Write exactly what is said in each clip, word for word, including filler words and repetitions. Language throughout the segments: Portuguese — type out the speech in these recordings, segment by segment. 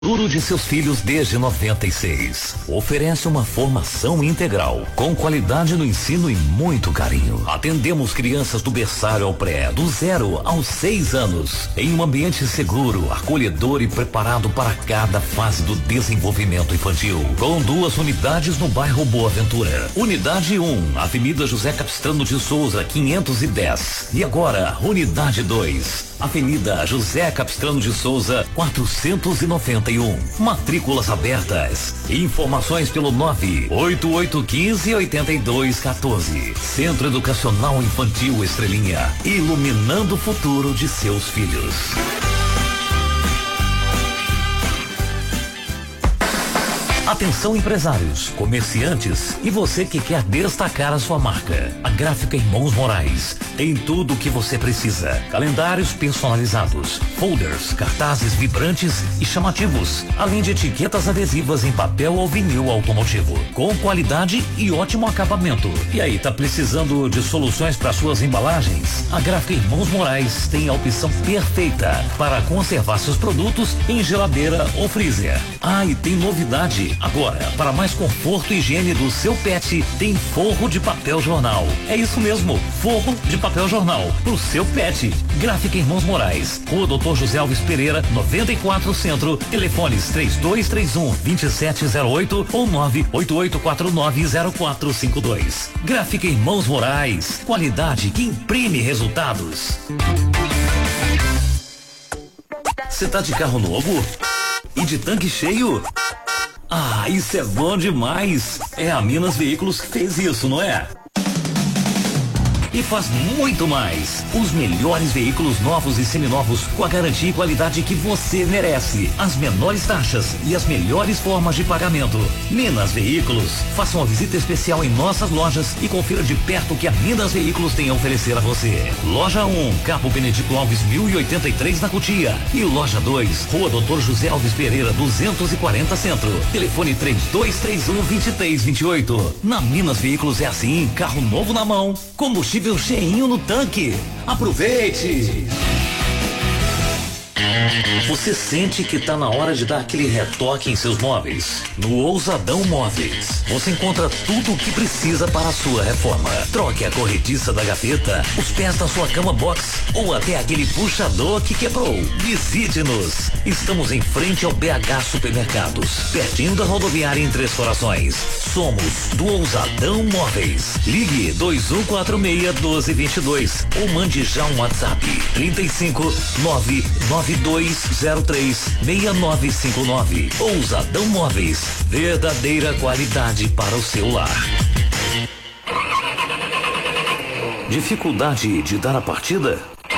Futuro de seus filhos desde noventa e seis. Oferece uma formação integral, com qualidade no ensino e muito carinho. Atendemos crianças do berçário ao pré, do zero aos seis anos, em um ambiente seguro, acolhedor e preparado para cada fase do desenvolvimento infantil. Com duas unidades no bairro Boa Ventura. Unidade um, Avenida José Capistrano de Souza, quinhentos e dez. E agora, Unidade dois, Avenida José Capistrano de Souza, quatrocentos e noventa e um. Matrículas abertas. Informações pelo nove oito oito um cinco oito dois um quatro. Centro Educacional Infantil Estrelinha, iluminando o futuro de seus filhos. Atenção empresários, comerciantes e você que quer destacar a sua marca. A Gráfica Irmãos Moraes tem tudo o que você precisa. Calendários personalizados, folders, cartazes vibrantes e chamativos, além de etiquetas adesivas em papel ou vinil automotivo, com qualidade e ótimo acabamento. E aí, tá precisando de soluções para suas embalagens? A Gráfica Irmãos Moraes tem a opção perfeita para conservar seus produtos em geladeira ou freezer. Ah, e tem novidade. Agora, para mais conforto e higiene do seu pet, tem forro de papel jornal. É isso mesmo, forro de papel jornal pro seu pet. Gráfica Irmãos Moraes, Rua Doutor José Alves Pereira, noventa e quatro Centro. Telefones três dois três um, dois sete zero oito ou nove oito oito quatro nove zero quatro cinco dois. Gráfica Irmãos Moraes, qualidade que imprime resultados. Você tá de carro novo? E de tanque cheio? Ah, isso é bom demais! É a Minas Veículos que fez isso, não é? E faz muito mais. Os melhores veículos novos e seminovos com a garantia e qualidade que você merece. As menores taxas e as melhores formas de pagamento. Minas Veículos. Faça uma visita especial em nossas lojas e confira de perto o que a Minas Veículos tem a oferecer a você. Loja um, Cabo Benedito Alves mil e oitenta e três na Cotia. E Loja dois, Rua Doutor José Alves Pereira duzentos e quarenta Centro. Telefone três dois três um, dois três dois oito. Na Minas Veículos é assim, carro novo na mão, combustível cheinho no tanque. Aproveite! Você sente que está na hora de dar aquele retoque em seus móveis? No Ousadão Móveis, você encontra tudo o que precisa para a sua reforma. Troque a corrediça da gaveta, os pés da sua cama box ou até aquele puxador que quebrou. Visite-nos. Estamos em frente ao B H Supermercados, pertinho da rodoviária em Três Corações. Somos do Ousadão Móveis. Ligue dois um quatro seis, um dois dois dois ou mande já um WhatsApp trinta e cinco, nove nove dois zero três, seis nove cinco nove. Ousadão Móveis, verdadeira qualidade para o seu lar. Dificuldade de dar a partida?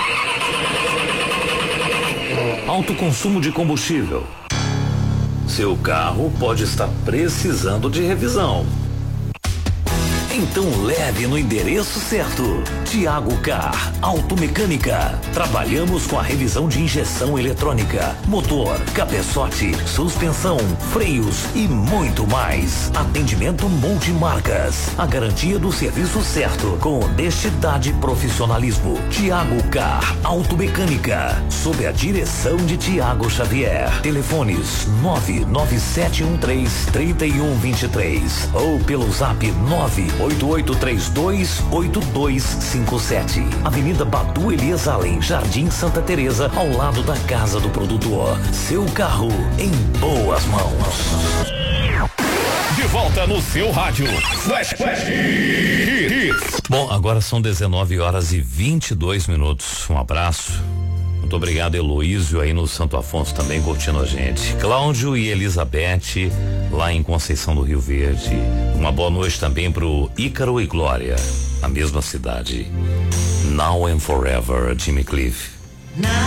Alto consumo de combustível. Seu carro pode estar precisando de revisão. Então leve no endereço certo. Tiago Car, Automecânica. Trabalhamos com a revisão de injeção eletrônica, motor, cabeçote, suspensão, freios e muito mais. Atendimento multimarcas. A garantia do serviço certo, com honestidade e profissionalismo. Tiago Car, Automecânica. Sob a direção de Tiago Xavier. Telefones nove nove sete um três, três um dois três ou pelo zap nove oito oito três dois, oito dois cinco sete. Avenida Badu Elias Allen, Jardim Santa Teresa, ao lado da Casa do Produtor. Seu carro em boas mãos. De volta no seu rádio. Flash, flash. Hits. Bom, agora são dezenove horas e vinte e dois minutos. Um abraço. Muito obrigado, Heloísio, aí no Santo Afonso também curtindo a gente. Cláudio e Elizabeth, lá em Conceição do Rio Verde. Uma boa noite também pro Ícaro e Glória, na mesma cidade. Now and Forever, Jimmy Cliff.